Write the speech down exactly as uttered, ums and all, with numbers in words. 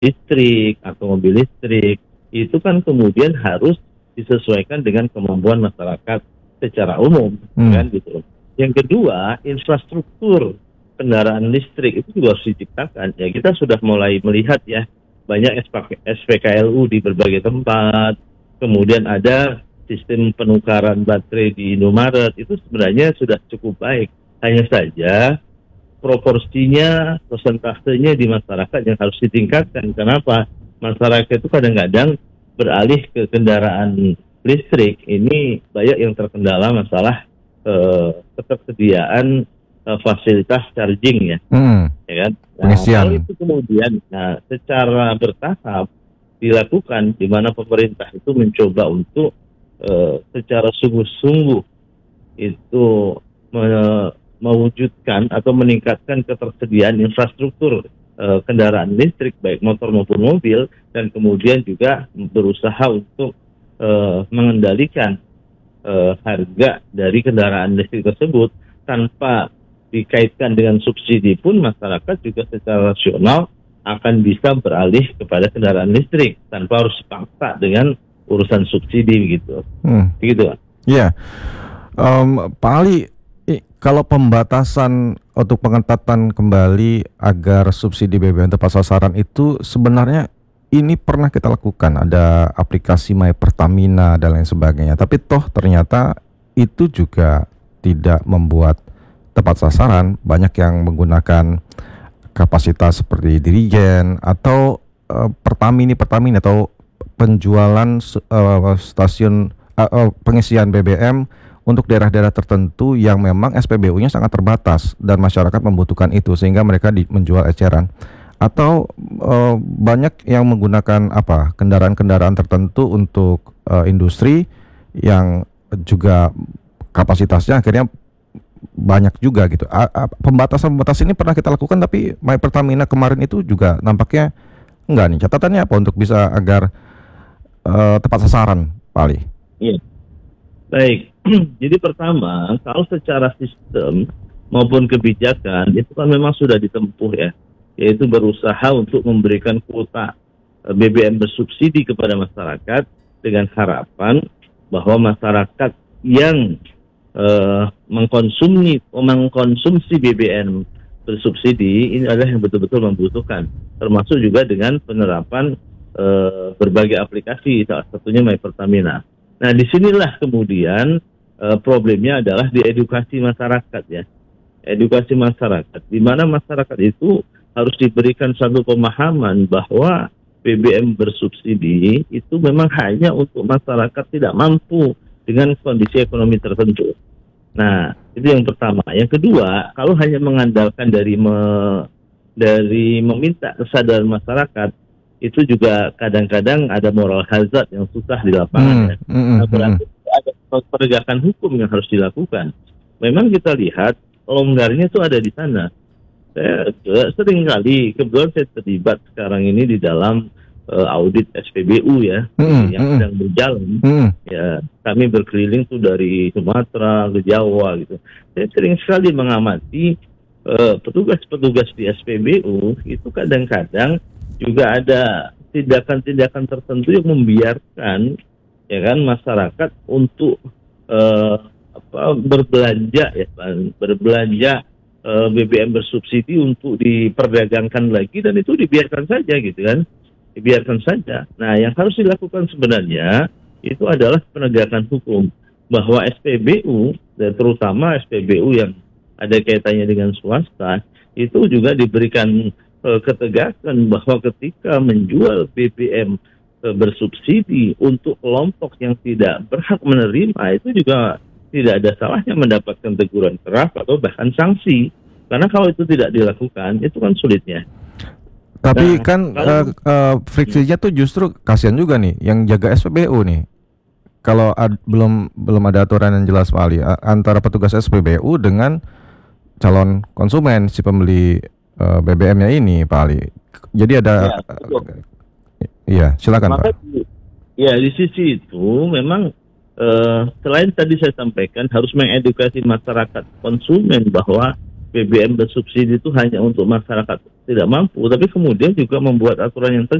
listrik atau mobil listrik, itu kan kemudian harus disesuaikan dengan kemampuan masyarakat secara umum, Hmm. kan gitu. Yang kedua, infrastruktur kendaraan listrik itu juga harus diciptakan. Ya, kita sudah mulai melihat ya banyak S P K L U di berbagai tempat. Kemudian ada sistem penukaran baterai di Indomaret, itu sebenarnya sudah cukup baik. Hanya saja proporsinya, persentasenya di masyarakat yang harus ditingkatkan. Kenapa? Masyarakat itu kadang-kadang beralih ke kendaraan listrik. Ini banyak yang terkendala masalah eh, ketersediaan eh, fasilitas charging ya, Hmm. ya kan? Nah, Pengisian. kalau itu kemudian, nah, secara bertahap dilakukan, di mana pemerintah itu mencoba untuk eh, secara sungguh-sungguh itu me- mewujudkan atau meningkatkan ketersediaan infrastruktur eh, kendaraan listrik baik motor maupun mobil, dan kemudian juga berusaha untuk eh, mengendalikan eh, harga dari kendaraan listrik tersebut tanpa dikaitkan dengan subsidi pun masyarakat juga secara rasional akan bisa beralih kepada kendaraan listrik tanpa harus dipaksa dengan urusan subsidi gitu. Hmm. Begitu, Pak. Iya. Em, Pak Ali, i- kalau pembatasan untuk pengetatan kembali agar subsidi B B M tepat sasaran itu sebenarnya ini pernah kita lakukan, ada aplikasi My Pertamina dan lain sebagainya. Tapi toh ternyata itu juga tidak membuat tepat sasaran. Banyak yang menggunakan kapasitas seperti dirigen atau eh, Pertamini Pertamina atau penjualan s- eh, stasiun eh, eh, pengisian B B M untuk daerah-daerah tertentu yang memang S P B U-nya sangat terbatas dan masyarakat membutuhkan itu sehingga mereka di, menjual eceran. Atau eh, banyak yang menggunakan apa kendaraan-kendaraan tertentu untuk eh, industri yang juga kapasitasnya akhirnya banyak juga gitu. A- a- Pembatasan-pembatasan ini pernah kita lakukan, tapi My Pertamina kemarin itu juga nampaknya enggak nih. Catatannya apa untuk bisa agar eh, tepat sasaran, Pak Ali? Iya. Baik, jadi pertama, kalau secara sistem maupun kebijakan itu kan memang sudah ditempuh ya, yaitu berusaha untuk memberikan kuota eh, B B M bersubsidi kepada masyarakat dengan harapan bahwa masyarakat yang eh, mengkonsumsi mengkonsumsi B B M bersubsidi ini adalah yang betul-betul membutuhkan, termasuk juga dengan penerapan eh, berbagai aplikasi, salah satunya My Pertamina. Nah, disinilah kemudian eh, problemnya adalah di edukasi masyarakat ya. Edukasi masyarakat, di mana masyarakat itu harus diberikan satu pemahaman bahwa B B M bersubsidi itu memang hanya untuk masyarakat tidak mampu dengan kondisi ekonomi tertentu. Nah, itu yang pertama. Yang kedua, kalau hanya mengandalkan dari me, dari meminta kesadaran masyarakat, itu juga kadang-kadang ada moral hazard yang susah di lapangan ya. Hmm, hmm, hmm, Nah, hmm. berarti ada penegakan hukum yang harus dilakukan. Memang kita lihat longgarnya itu ada di sana. Saya juga sering kali, kebetulan saya terlibat sekarang ini di dalam eh, audit S P B U ya, Hmm, yang hmm, sedang berjalan. hmm. Ya, kami berkeliling tuh dari Sumatera ke Jawa gitu. Saya sering sekali mengamati eh, petugas-petugas di S P B U itu kadang-kadang juga ada tindakan-tindakan tertentu yang membiarkan ya kan masyarakat untuk eh, apa berbelanja ya Pak, berbelanja eh, B B M bersubsidi untuk diperdagangkan lagi, dan itu dibiarkan saja gitu kan, dibiarkan saja. Nah, yang harus dilakukan sebenarnya itu adalah penegakan hukum bahwa S P B U, dan terutama S P B U yang ada kaitannya dengan swasta, itu juga diberikan eh, ketegasan bahwa ketika menjual B B M eh, bersubsidi untuk kelompok yang tidak berhak menerima, itu juga tidak ada salahnya mendapatkan teguran keras atau bahkan sanksi. Karena kalau itu tidak dilakukan, itu kan sulitnya. Tapi Nah, kan kalau eh, eh, friksinya tuh justru kasihan juga nih yang jaga S P B U nih. Kalau ad- belum belum ada aturan yang jelas Pak Ali a- antara petugas S P B U dengan calon konsumen si pembeli eh, B B M-nya ini Pak Ali. Jadi ada ya, betul. eh, iya, silakan Maka Pak. di- ya di sisi itu memang eh, selain tadi saya sampaikan harus mengedukasi masyarakat konsumen bahwa B B M bersubsidi itu hanya untuk masyarakat tidak mampu, tapi kemudian juga membuat aturan yang tegas